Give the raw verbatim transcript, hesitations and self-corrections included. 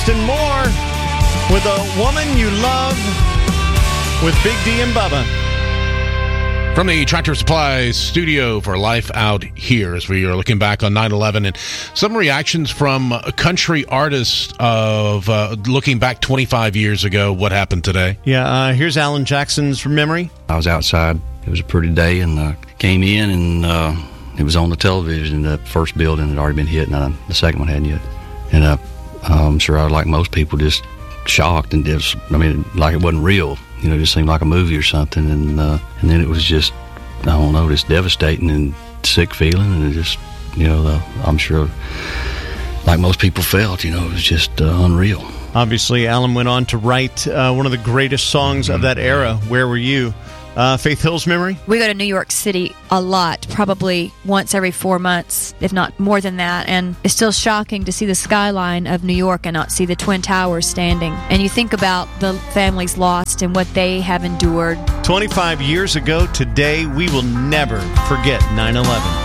And more with A Woman You Love with Big D and Bubba. From the Tractor Supply studio for Life Out Here, as we are looking back on nine eleven, and some reactions from country artists of uh, looking back twenty-five years ago, what happened today. Yeah, uh, here's Alan Jackson's memory. I was outside. It was a pretty day, and uh, came in, and uh, it was on the television. The first building had already been hit, and uh, the second one hadn't yet. And uh, I'm sure I was, like most people, just shocked, and just, I mean, like it wasn't real. You know, it just seemed like a movie or something, and uh, and then it was just, I don't know, just devastating and sick feeling, and it just, you know, uh, I'm sure, like most people felt, you know, it was just uh, unreal. Obviously, Alan went on to write uh, one of the greatest songs mm-hmm. of that era, Where Were You? Uh, Faith Hill's memory? We go to New York City a lot, probably once every four months, if not more than that. And it's still shocking to see the skyline of New York and not see the Twin Towers standing. And you think about the families lost and what they have endured. twenty-five years ago today, we will never forget nine eleven.